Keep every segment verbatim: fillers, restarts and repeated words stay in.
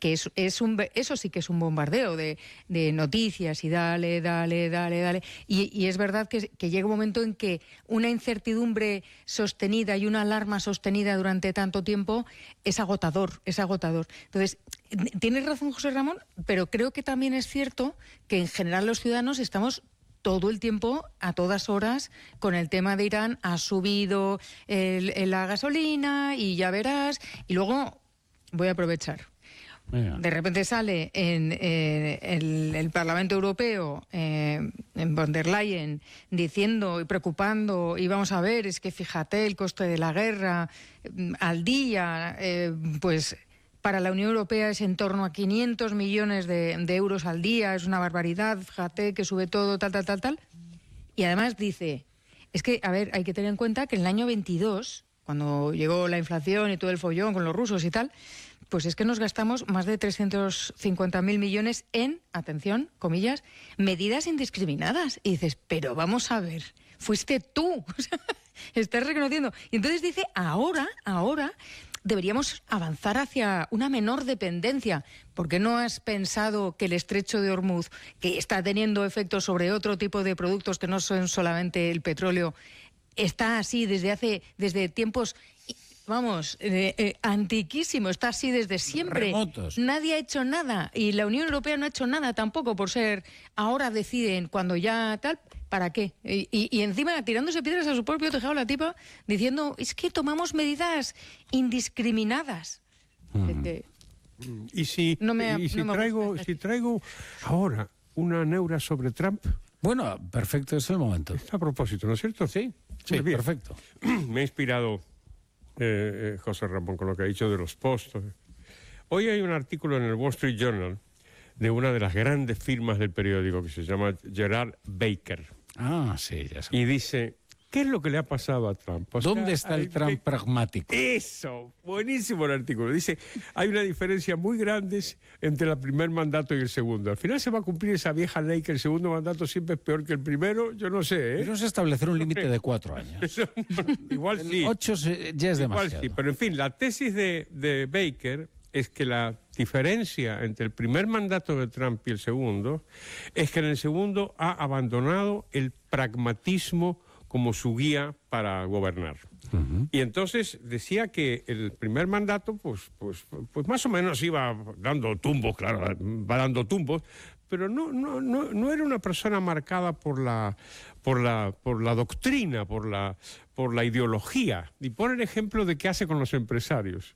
que es, es un, eso sí que es un bombardeo de, de noticias y dale, dale, dale, dale. Y, y es verdad que, que llega un momento en que una incertidumbre sostenida y una alarma sostenida durante tanto tiempo es agotador, es agotador. Entonces, tienes razón, José Ramón, pero creo que también es cierto que en general los ciudadanos estamos todo el tiempo, a todas horas, con el tema de Irán. Ha subido el, el, la gasolina y ya verás. Y luego voy a aprovechar. Venga. De repente sale en eh, el, el Parlamento Europeo, eh, en von der Leyen, diciendo y preocupando, y vamos a ver, es que fíjate, el coste de la guerra eh, al día, eh, pues... para la Unión Europea es en torno a quinientos millones de, de euros al día, es una barbaridad, fíjate que sube todo, tal, tal, tal, tal. Y además dice, es que, a ver, hay que tener en cuenta que en el año veintidós, cuando llegó la inflación y todo el follón con los rusos y tal, pues es que nos gastamos más de trescientos cincuenta mil millones en, atención, comillas, medidas indiscriminadas. Y dices, pero vamos a ver, fuiste tú, o sea, estás reconociendo. Y entonces dice, ahora, ahora... deberíamos avanzar hacia una menor dependencia. ¿Por qué no has pensado que el estrecho de Hormuz, que está teniendo efectos sobre otro tipo de productos que no son solamente el petróleo, está así desde hace, desde tiempos, vamos, eh, eh, antiquísimo, está así desde siempre? Remotos. Nadie ha hecho nada y la Unión Europea no ha hecho nada tampoco por ser, ahora deciden cuando ya tal... ¿Para qué? Y, y, y encima tirándose piedras a su propio tejado la tipa, diciendo, es que tomamos medidas indiscriminadas. Mm. Que, y si, no me, y si, no me traigo, si traigo ahora una neura sobre Trump... Bueno, perfecto, es el momento. A propósito, ¿no es cierto? Sí, sí, bien. Perfecto. Me ha inspirado eh, eh, José Ramón con lo que ha dicho de los postos. Hoy hay un artículo en el Wall Street Journal de una de las grandes firmas del periódico que se llama Gerard Baker. Ah, sí, ya sé. Y dice, ¿qué es lo que le ha pasado a Trump? O ¿Dónde sea, está el hay, Trump hay, pragmático? Eso, buenísimo el artículo. Dice, hay una diferencia muy grande entre el primer mandato y el segundo. Al final se va a cumplir esa vieja ley que el segundo mandato siempre es peor que el primero. Yo no sé, ¿eh? Pero se establecer un límite de cuatro años. Eso, igual sí. Ocho ya es demasiado. Igual sí, pero en fin, la tesis de, de Baker es que la diferencia entre el primer mandato de Trump y el segundo es que en el segundo ha abandonado el pragmatismo como su guía para gobernar. Uh-huh. Y entonces decía que el primer mandato, pues, pues, pues más o menos iba dando tumbos, claro, va dando tumbos, pero no, no, no, no era una persona marcada por la, por la, por la doctrina, por la, por la ideología. Y pone el ejemplo de qué hace con los empresarios.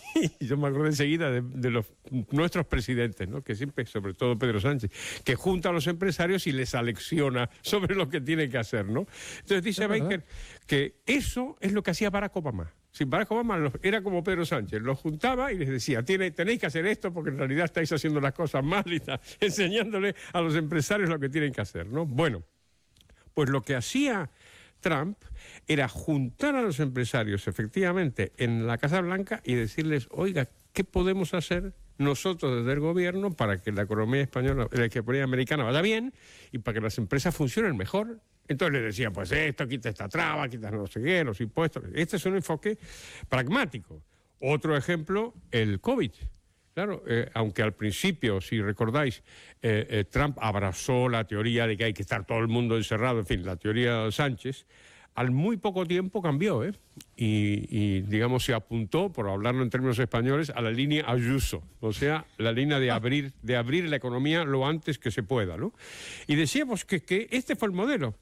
Y yo me acuerdo enseguida de, de los nuestros presidentes, ¿no? Que siempre, sobre todo Pedro Sánchez, que junta a los empresarios y les alecciona sobre lo que tienen que hacer, ¿no? Entonces dice Baker que eso es lo que hacía Barack Obama. Si Barack Obama los, era como Pedro Sánchez, los juntaba y les decía, Tiene, tenéis que hacer esto porque en realidad estáis haciendo las cosas mal y está enseñándole a los empresarios lo que tienen que hacer, ¿no? Bueno, pues lo que hacía Trump era juntar a los empresarios efectivamente en la Casa Blanca y decirles, oiga, ¿qué podemos hacer nosotros desde el gobierno para que la economía española, la economía americana vaya bien y para que las empresas funcionen mejor? Entonces le decía, pues esto, quita esta traba, quita no sé qué, los impuestos. Este es un enfoque pragmático. Otro ejemplo, el COVID. Claro, eh, aunque al principio, si recordáis, eh, eh, Trump abrazó la teoría de que hay que estar todo el mundo encerrado, en fin, la teoría de Sánchez, al muy poco tiempo cambió, ¿eh? Y, y, digamos, se apuntó, por hablarlo en términos españoles, a la línea Ayuso, o sea, la línea de abrir, de abrir la economía lo antes que se pueda, ¿no? Y decíamos que, que este fue el modelo.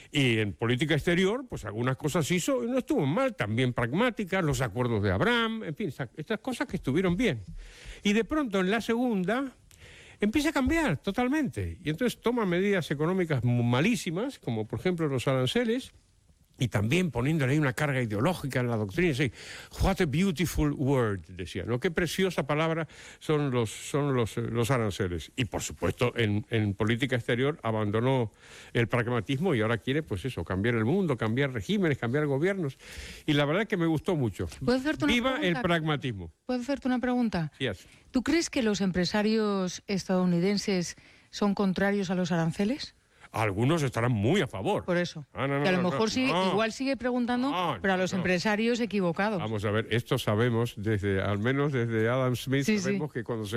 Y en política exterior, pues algunas cosas hizo y no estuvo mal, también pragmáticas, los acuerdos de Abraham, en fin, estas cosas que estuvieron bien. Y de pronto en la segunda empieza a cambiar totalmente. Y entonces toma medidas económicas malísimas, como por ejemplo los aranceles, y también poniéndole ahí una carga ideológica en la doctrina. Sí, what a beautiful word, decía, ¿no? Qué preciosa palabra son los, son los, los aranceles. Y por supuesto, en, en política exterior abandonó el pragmatismo y ahora quiere, pues eso, cambiar el mundo, cambiar regímenes, cambiar gobiernos. Y la verdad es que me gustó mucho. Viva pregunta? el pragmatismo. ¿Puedo hacerte una pregunta? Yes. ¿Tú crees que los empresarios estadounidenses son contrarios a los aranceles? Algunos estarán muy a favor. Por eso. Ah, no, no, que a lo no, mejor no, sigue, no. igual sigue preguntando, No, pero a los no. empresarios equivocados. Vamos a ver, esto sabemos, desde al menos desde Adam Smith, Sí, sabemos sí. que cuando se